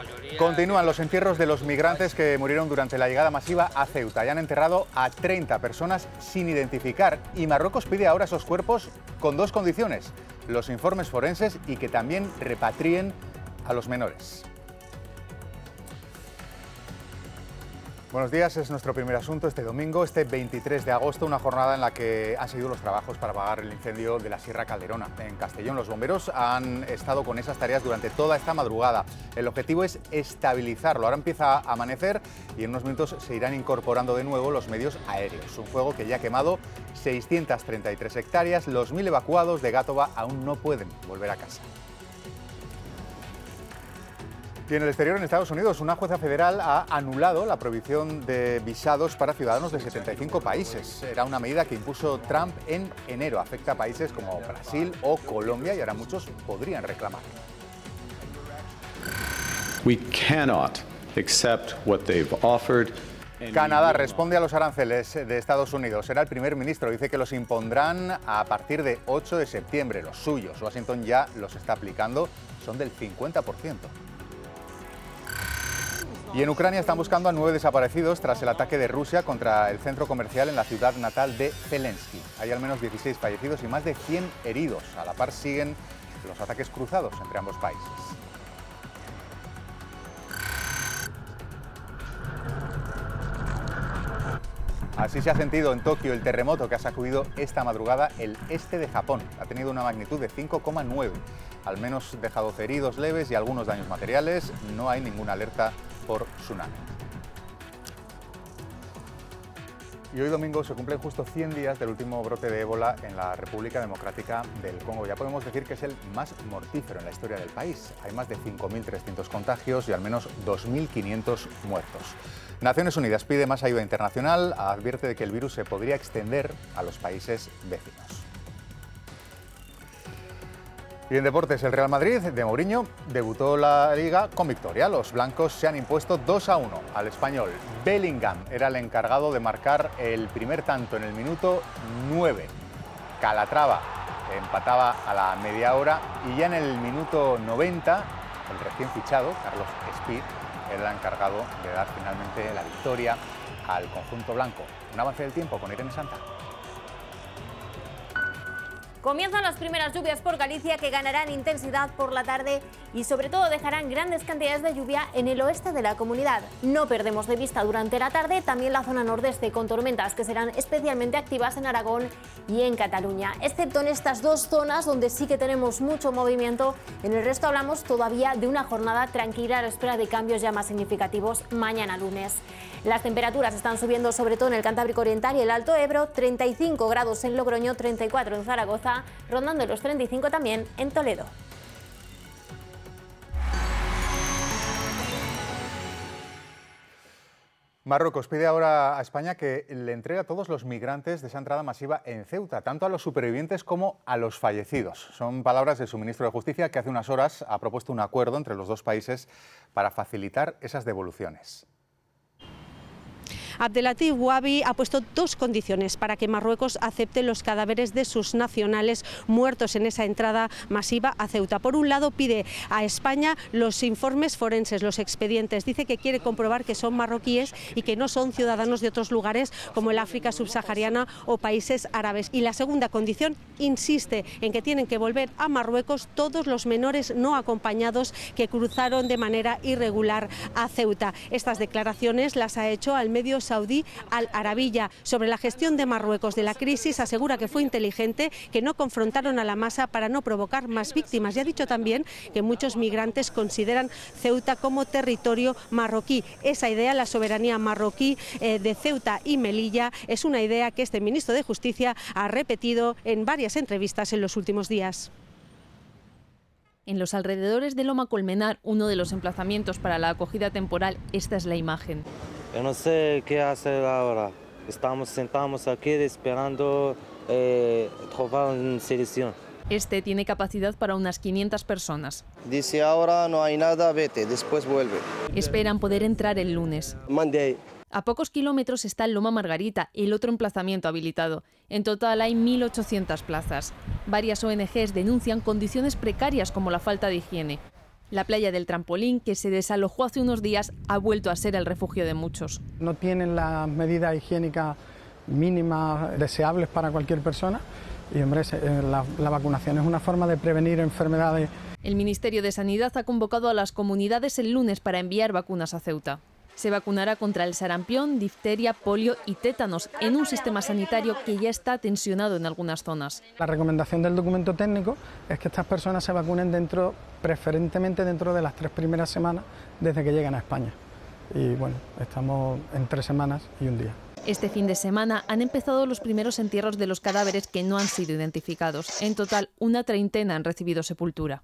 Continúan los entierros de los migrantes que murieron durante la llegada masiva a Ceuta. Ya han enterrado a 30 personas sin identificar y Marruecos pide ahora esos cuerpos con dos condiciones: los informes forenses y que también repatrien a los menores. Buenos días, es nuestro primer asunto este domingo, este 23 de agosto, una jornada en la que han seguido los trabajos para apagar el incendio de la Sierra Calderona. En Castellón, los bomberos han estado con esas tareas durante toda esta madrugada. El objetivo es estabilizarlo. Ahora empieza a amanecer y en unos minutos se irán incorporando de nuevo los medios aéreos. Un fuego que ya ha quemado 633 hectáreas. Los 1000 evacuados de Gátova aún no pueden volver a casa. Y en el exterior, en Estados Unidos, una jueza federal ha anulado la prohibición de visados para ciudadanos de 75 países. Era una medida que impuso Trump en enero. Afecta a países como Brasil o Colombia y ahora muchos podrían reclamar. We cannot accept what they've offered. Canadá responde a los aranceles de Estados Unidos. Será el primer ministro. Dice que los impondrán a partir de 8 de septiembre. Los suyos, Washington ya los está aplicando, son del 50%. Y en Ucrania están buscando a 9 desaparecidos tras el ataque de Rusia contra el centro comercial en la ciudad natal de Zelensky. Hay al menos 16 fallecidos y más de 100 heridos. A la par siguen los ataques cruzados entre ambos países. Así se ha sentido en Tokio el terremoto que ha sacudido esta madrugada el este de Japón. Ha tenido una magnitud de 5,9. Al menos deja 12 heridos leves y algunos daños materiales. No hay ninguna alerta por tsunami. Y hoy domingo se cumplen justo 100 días del último brote de ébola en la República Democrática del Congo. Ya podemos decir que es el más mortífero en la historia del país. Hay más de 5.300 contagios y al menos 2.500 muertos. Naciones Unidas pide más ayuda internacional, advierte de que el virus se podría extender a los países vecinos. Y en deportes, el Real Madrid de Mourinho debutó la Liga con victoria. Los blancos se han impuesto 2-1 al Español. Bellingham era el encargado de marcar el primer tanto en el minuto 9. Calatrava empataba a la media hora y ya en el minuto 90, el recién fichado, Carlos Espí, era el encargado de dar finalmente la victoria al conjunto blanco. Un avance del tiempo con Irene Santa. Comienzan las primeras lluvias por Galicia, que ganarán intensidad por la tarde y sobre todo dejarán grandes cantidades de lluvia en el oeste de la comunidad. No perdemos de vista durante la tarde también la zona nordeste, con tormentas que serán especialmente activas en Aragón y en Cataluña. Excepto en estas dos zonas donde sí que tenemos mucho movimiento, en el resto hablamos todavía de una jornada tranquila a la espera de cambios ya más significativos mañana lunes. Las temperaturas están subiendo sobre todo en el Cantábrico Oriental y el Alto Ebro, 35 grados en Logroño, 34 en Zaragoza, rondando los 35 también en Toledo. Marruecos pide ahora a España que le entregue a todos los migrantes de esa entrada masiva en Ceuta, tanto a los supervivientes como a los fallecidos. Son palabras de su ministro de Justicia, que hace unas horas ha propuesto un acuerdo entre los dos países para facilitar esas devoluciones. Abdelatif Wabi ha puesto dos condiciones para que Marruecos acepte los cadáveres de sus nacionales muertos en esa entrada masiva a Ceuta. Por un lado, pide a España los informes forenses, los expedientes. Dice que quiere comprobar que son marroquíes y que no son ciudadanos de otros lugares como el África subsahariana o países árabes. Y la segunda condición, insiste en que tienen que volver a Marruecos todos los menores no acompañados que cruzaron de manera irregular a Ceuta. Estas declaraciones las ha hecho al medio saudí Al Arabiya. Sobre la gestión de Marruecos de la crisis, asegura que fue inteligente, que no confrontaron a la masa para no provocar más víctimas. Y ha dicho también que muchos migrantes consideran Ceuta como territorio marroquí. Esa idea, la soberanía marroquí de Ceuta y Melilla, es una idea que este ministro de Justicia ha repetido en varias entrevistas en los últimos días. En los alrededores de Loma Colmenar, uno de los emplazamientos para la acogida temporal, esta es la imagen. Yo no sé qué hacer ahora. Estamos sentados aquí esperando trobar una solución. Este tiene capacidad para unas 500 personas. Dice ahora no hay nada, vete, después vuelve. Esperan poder entrar el lunes. Monday. A pocos kilómetros está Loma Margarita, el otro emplazamiento habilitado. En total hay 1.800 plazas. Varias ONGs denuncian condiciones precarias como la falta de higiene. La playa del Trampolín, que se desalojó hace unos días, ha vuelto a ser el refugio de muchos. No tienen las medidas higiénicas mínimas deseables para cualquier persona y, hombre, la vacunación es una forma de prevenir enfermedades. El Ministerio de Sanidad ha convocado a las comunidades el lunes para enviar vacunas a Ceuta. Se vacunará contra el sarampión, difteria, polio y tétanos en un sistema sanitario que ya está tensionado en algunas zonas. La recomendación del documento técnico es que estas personas se vacunen preferentemente dentro de las 3 primeras semanas desde que llegan a España. Y bueno, estamos en 3 semanas y un día. Este fin de semana han empezado los primeros entierros de los cadáveres que no han sido identificados. En total, una treintena han recibido sepultura.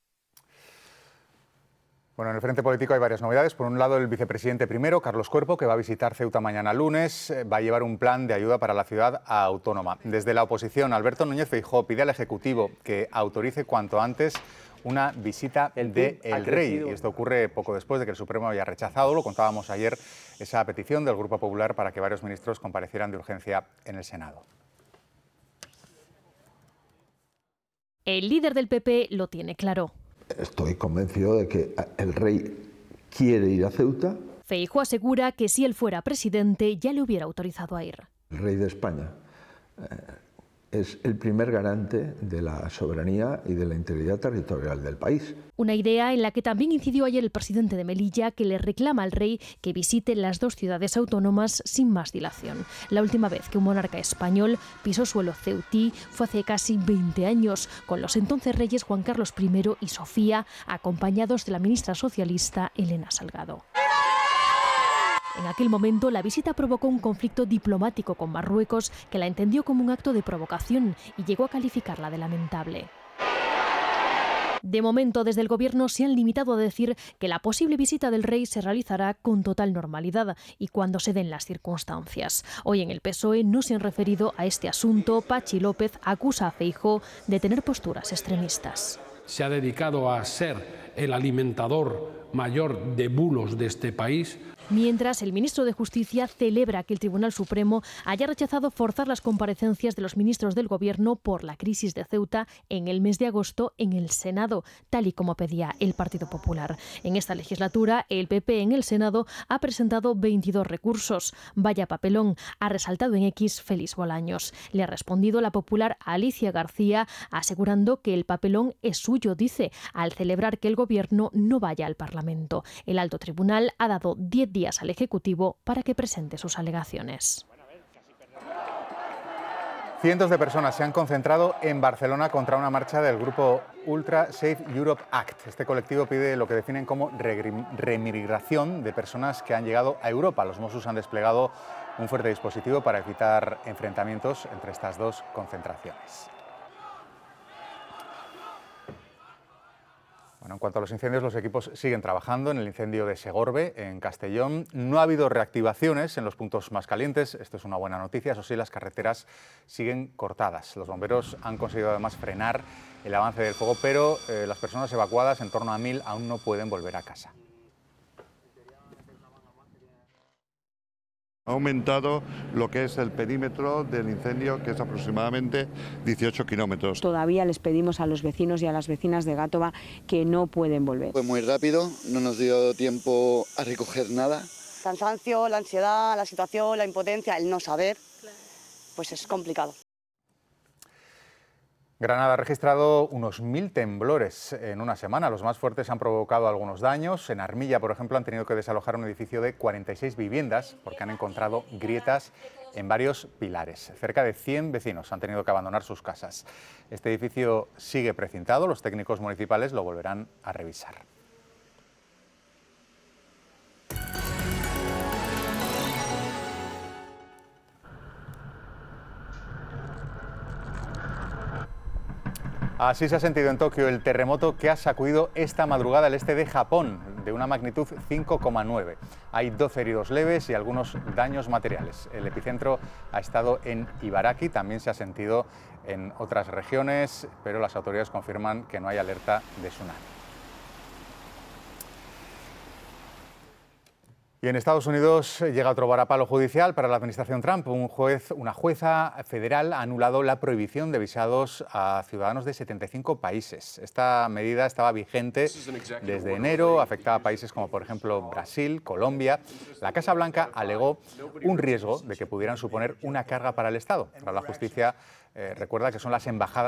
Bueno, en el frente político hay varias novedades. Por un lado, el vicepresidente primero, Carlos Cuerpo, que va a visitar Ceuta mañana lunes, va a llevar un plan de ayuda para la ciudad autónoma. Desde la oposición, Alberto Núñez Feijóo pide al Ejecutivo que autorice cuanto antes una visita de El Rey. Y esto ocurre poco después de que el Supremo haya rechazado, lo contábamos ayer, esa petición del Grupo Popular para que varios ministros comparecieran de urgencia en el Senado. El líder del PP lo tiene claro. Estoy convencido de que el rey quiere ir a Ceuta. Feijóo asegura que si él fuera presidente ya le hubiera autorizado a ir. El rey de España es el primer garante de la soberanía y de la integridad territorial del país. Una idea en la que también incidió ayer el presidente de Melilla, que le reclama al rey que visite las 2 ciudades autónomas sin más dilación. La última vez que un monarca español pisó suelo ceutí fue hace casi 20 años, con los entonces reyes Juan Carlos I y Sofía, acompañados de la ministra socialista Elena Salgado. En aquel momento, la visita provocó un conflicto diplomático con Marruecos, que la entendió como un acto de provocación y llegó a calificarla de lamentable. De momento, desde el Gobierno se han limitado a decir que la posible visita del rey se realizará con total normalidad y cuando se den las circunstancias. Hoy en el PSOE no se han referido a este asunto. Pachi López acusa a Feijóo de tener posturas extremistas. Se ha dedicado a ser el alimentador mayor de bulos de este país. Mientras, el ministro de Justicia celebra que el Tribunal Supremo haya rechazado forzar las comparecencias de los ministros del Gobierno por la crisis de Ceuta en el mes de agosto en el Senado, tal y como pedía el Partido Popular. En esta legislatura, el PP en el Senado ha presentado 22 recursos. Vaya papelón, ha resaltado en X Félix Bolaños. Le ha respondido la popular Alicia García, asegurando que el papelón es suyo, dice, al celebrar que el Gobierno no vaya al Parlamento. El alto tribunal ha dado 10 días al Ejecutivo para que presente sus alegaciones. Cientos de personas se han concentrado en Barcelona contra una marcha del grupo Ultra Safe Europe Act. Este colectivo pide lo que definen como remigración de personas que han llegado a Europa. Los Mossos han desplegado un fuerte dispositivo para evitar enfrentamientos entre estas dos concentraciones. Bueno, en cuanto a los incendios, los equipos siguen trabajando en el incendio de Segorbe, en Castellón. No ha habido reactivaciones en los puntos más calientes. Esto es una buena noticia. Eso sí, las carreteras siguen cortadas. Los bomberos han conseguido además frenar el avance del fuego, pero las personas evacuadas, en torno a 1000, aún no pueden volver a casa. Ha aumentado lo que es el perímetro del incendio, que es aproximadamente 18 kilómetros. Todavía les pedimos a los vecinos y a las vecinas de Gátova que no pueden volver. Fue muy rápido, no nos dio tiempo a recoger nada. El cansancio, la ansiedad, la situación, la impotencia, el no saber, pues es complicado. Granada ha registrado unos 1000 temblores en una semana. Los más fuertes han provocado algunos daños. En Armilla, por ejemplo, han tenido que desalojar un edificio de 46 viviendas porque han encontrado grietas en varios pilares. Cerca de 100 vecinos han tenido que abandonar sus casas. Este edificio sigue precintado. Los técnicos municipales lo volverán a revisar. Así se ha sentido en Tokio el terremoto que ha sacudido esta madrugada el este de Japón, de una magnitud 5,9. Hay 12 heridos leves y algunos daños materiales. El epicentro ha estado en Ibaraki, también se ha sentido en otras regiones, pero las autoridades confirman que no hay alerta de tsunami. Y en Estados Unidos llega otro varapalo judicial para la administración Trump. Una jueza federal ha anulado la prohibición de visados a ciudadanos de 75 países. Esta medida estaba vigente desde enero, afectaba a países como por ejemplo Brasil, Colombia. La Casa Blanca alegó un riesgo de que pudieran suponer una carga para el Estado. Ahora la justicia recuerda que son las embajadas